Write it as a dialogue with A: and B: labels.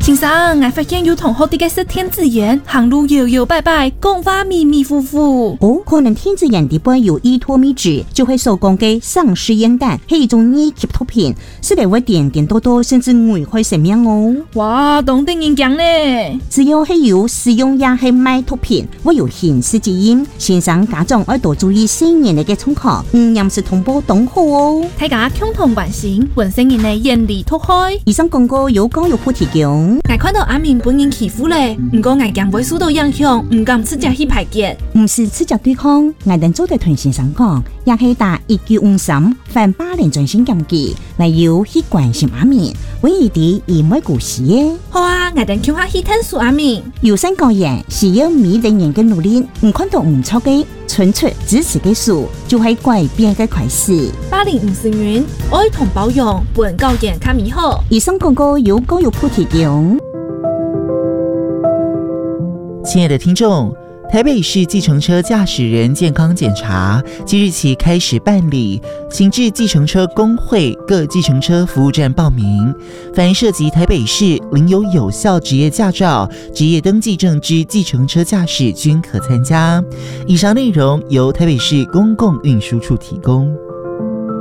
A: 先生，我发现有同学啲嘅是天子眼，行路摇摇摆摆，讲话迷迷糊糊。
B: 哦，可能天子眼底部有依托米质，就会手工嘅丧尸烟弹，係一種二級毒品，是嚟會點點多多，甚至危害生命哦。
A: 哇，當地人講呢，
B: 只要係有使用也係賣毒品，會有刑事責任。先生家長要多注意成年嘅衝考，嚴是通報董好哦。
A: 大家共同關心，本身人嘅嚴厲毒害。
B: 以上廣告有講有鋪提供。
A: 我看到阿明本人欺負咧，唔過我驚會受到影響，唔敢直接去排解。
B: 唔是直接對抗，我哋做對同先生講，也係打1953反霸凌專線監記，嚟要去關心阿明，唯一啲而唔係故事嘅。
A: 好啊，我哋叫下去探索阿明。
B: 有心講嘢是要每個人嘅努力，唔看到唔錯嘅，純粹支持嘅事，就係改變嘅開始。
A: 霸凌唔是冤，愛同包容，本教研較美好。
B: 以上廣告有講有鋪提供。
C: 親愛的聽眾，台北市計程車駕駛人健康檢查即日起開始辦理，請至計程車公會各計程車服務站報名。凡涉及台北市領有有效職業駕照、職業登記證之計程車駕駛均可參加。以上內容由台北市公共運輸處提供。